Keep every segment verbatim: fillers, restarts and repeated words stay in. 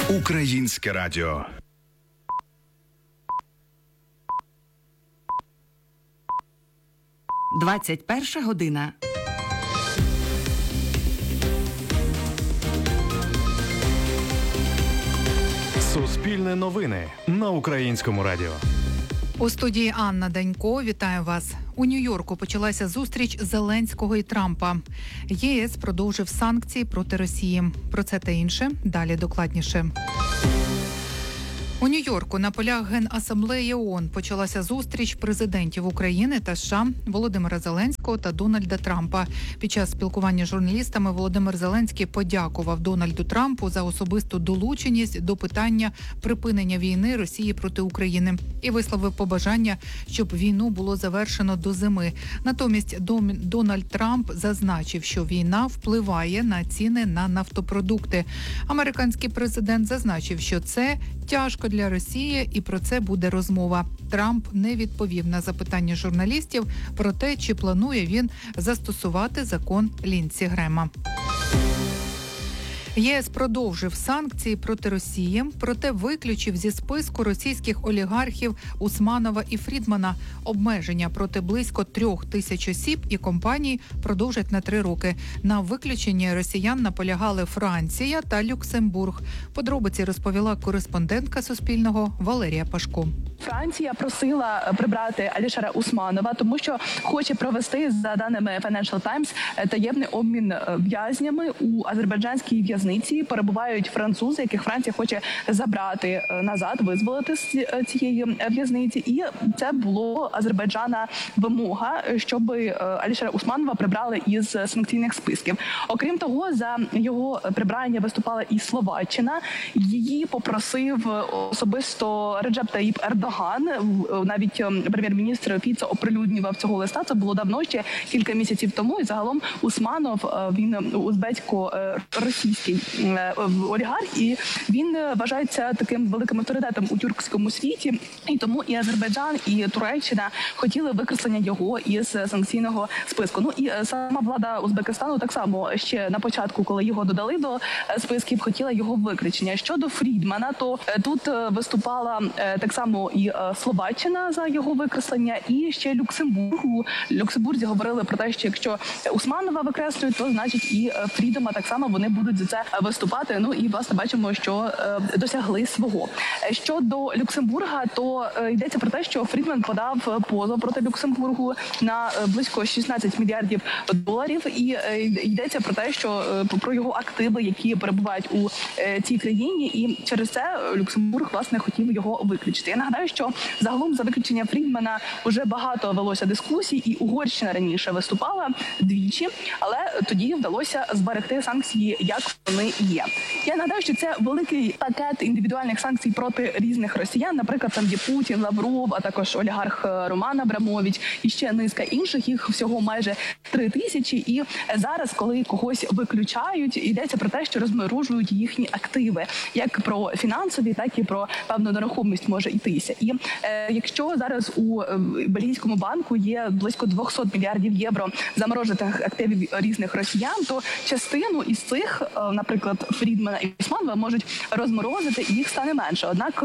Українське радіо. двадцять перша година. Суспільне новини на Українському радіо. У студії Анна Данько. Вітаю вас. У Нью-Йорку почалася зустріч Зеленського і Трампа. ЄС продовжив санкції проти Росії. Про це та інше далі докладніше. У Нью-Йорку на полях Генасамблеї ООН почалася зустріч президентів України та США Володимира Зеленського та Дональда Трампа. Під час спілкування з журналістами Володимир Зеленський подякував Дональду Трампу за особисту долученість до питання припинення війни Росії проти України і висловив побажання, щоб війну було завершено до зими. Натомість Дональд Трамп зазначив, що війна впливає на ціни на нафтопродукти. Американський президент зазначив, що це тяжко для Росії, і про це буде розмова. Трамп не відповів на запитання журналістів про те, чи планує він застосувати закон Ліндсі Грема. ЄС продовжив санкції проти Росії, проте виключив зі списку російських олігархів Усманова і Фрідмана. Обмеження проти близько трьох тисяч осіб і компаній продовжать на три роки. На виключенні росіян наполягали Франція та Люксембург. Подробиці розповіла кореспондентка Суспільного Валерія Пашко. Франція просила прибрати Алішера Усманова, тому що хоче провести, за даними Financial Times, таємний обмін в'язнями у азербайджанській в'язниці. Перебувають французи, яких Франція хоче забрати назад, визволити з цієї в'язниці. І це було Азербайджана вимога, щоб Алішера Усманова прибрали із санкційних списків. Окрім того, за його прибрання виступала і Словаччина. Її попросив особисто Реджеп Таїп Ердоган. Навіть прем'єр-міністр Фіцо оприлюднював цього листа. Це було давно, ще кілька місяців тому. І загалом Усманов, він узбецько-російський олігарх, і він вважається таким великим авторитетом у тюркському світі. І тому і Азербайджан, і Туреччина хотіли викреслення його із санкційного списку. Ну і сама влада Узбекистану так само ще на початку, коли його додали до списків, хотіла його виключення. Щодо Фрідмана, то тут виступала так само і Словаччина за його викреслення, і ще Люксембург. У Люксембурзі говорили про те, що якщо Усманова викреслюють, то значить і Фрідмана так само вони будуть за це виступати. Ну і, власне, бачимо, що е, досягли свого. Щодо Люксембурга, то е, йдеться про те, що Фрідман подав позов проти Люксембургу на е, близько шістнадцять мільярдів доларів. І е, йдеться про те, що е, про його активи, які перебувають у е, цій країні. І через це Люксембург, власне, хотів його виключити. Я нагадаю, що загалом за виключення Фрідмана вже багато велося дискусій, і Угорщина раніше виступала двічі, але тоді вдалося зберегти санкції, як вони є. Я нагадаю, що це великий пакет індивідуальних санкцій проти різних росіян. Наприклад, там є Путін, Лавров, а також олігарх Роман Абрамович і ще низка інших. Їх всього майже три тисячі. І зараз, коли когось виключають, йдеться про те, що розморожують їхні активи. Як про фінансові, так і про певну нерухомість може йтися. І е, якщо зараз у е, бельгійському банку є близько двісті мільярдів євро заморожених активів різних росіян, то частину із цих, наприклад, Фрідмана і Усманова можуть розморозити, і їх стане менше. Однак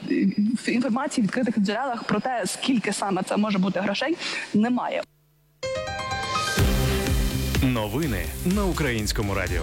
в інформації в відкритих джерелах про те, скільки саме це може бути грошей, немає. Новини на Українському радіо.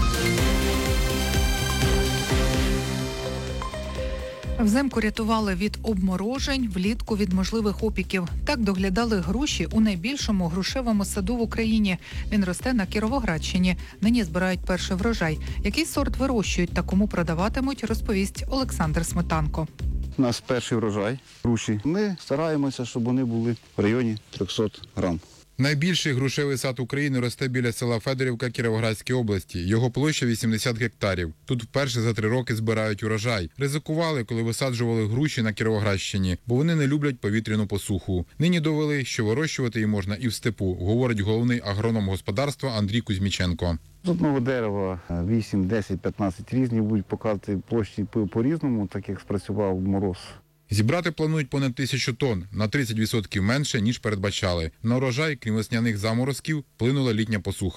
Взимку рятували від обморожень, влітку від можливих опіків. Так доглядали груші у найбільшому грушевому саду в Україні. Він росте на Кіровоградщині. Нині збирають перший врожай. Який сорт вирощують та кому продаватимуть, розповість Олександр Сметанко. У нас перший врожай груші. Ми стараємося, щоб вони були в районі триста грам. Найбільший грушевий сад України росте біля села Федорівка Кіровоградської області. Його площа вісімдесят гектарів. Тут вперше за три роки збирають урожай. Ризикували, коли висаджували груші на Кіровоградщині, бо вони не люблять повітряну посуху. Нині довели, що вирощувати її можна і в степу, говорить головний агроном господарства Андрій Кузьміченко. З одного дерева вісім, десять, п'ятнадцять різні будуть показувати площі по-різному, так як спрацював мороз. Зібрати планують понад тисячу тонн, на тридцять відсотків менше, ніж передбачали. На урожай, крім весняних заморозків, вплинула літня посуха.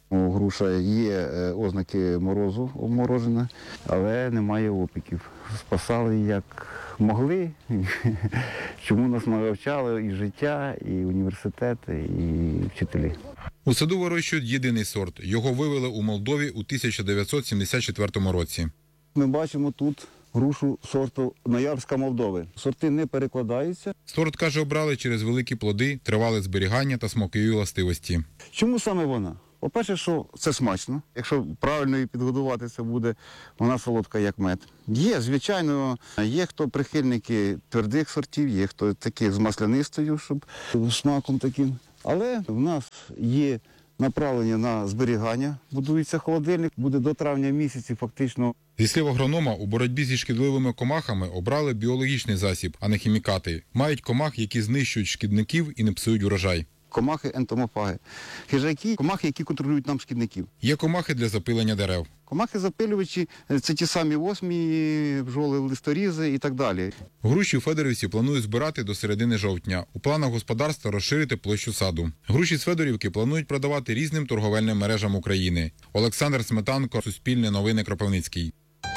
У груша є е, ознаки морозу обморожена, але немає опіків. Спасали як могли, чому нас навчали і життя, і університети, і вчителі. У саду вирощують єдиний сорт. Його вивели у Молдові у тисяча дев'ятсот сімдесят четвертому році. Ми бачимо тут грушу сорту Ноярська Молдови. Сорти не перекладаються. Сорт, каже, обрали через великі плоди, тривале зберігання та смакові властивості. Чому саме вона? По-перше, що це смачно. Якщо правильно її підгодувати, це буде вона солодка, як мед. Є, звичайно, є хто прихильники твердих сортів, є хто таких з маслянистою, щоб смаком таким. Але в нас є направлення на зберігання. Будується холодильник, буде до травня місяці фактично. Зі слів агронома, у боротьбі зі шкідливими комахами обрали біологічний засіб, а не хімікати. Мають комах, які знищують шкідників і не псують урожай. Комахи ентомофаги. Хижаки – комахи, які контролюють нам шкідників. Є комахи для запилення дерев. Комахи-запилювачі – це ті самі осмії, бджоли, листорізи і так далі. Груші у Федорівці планують збирати до середини жовтня. У планах господарства розширити площу саду. Груші з Федорівки планують продавати різним торговельним мережам України. Олександр Сметанко, Суспільне новини, Кропивницький.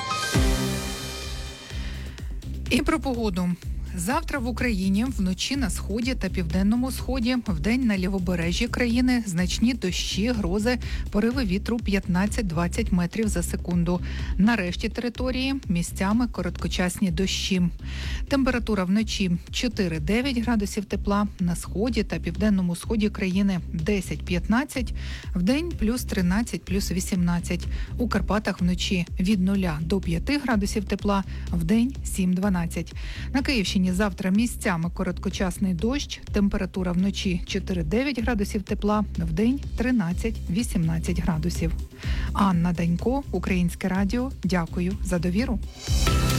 І про погоду. Завтра в Україні вночі на сході та південному сході, вдень на лівобережжі країни значні дощі, грози, пориви вітру п'ятнадцять-двадцять метрів за секунду. На решті території місцями короткочасні дощі. Температура вночі чотири-дев'ять градусів тепла, на сході та південному сході країни десять-п'ятнадцять, вдень плюс тринадцять, плюс вісімнадцять. У Карпатах вночі від нуля до п'яти градусів тепла, вдень сім-дванадцять. На Київщині завтра місцями короткочасний дощ, температура вночі чотири-дев'ять градусів тепла, вдень тринадцять-вісімнадцять градусів. Анна Данько, Українське радіо. Дякую за довіру.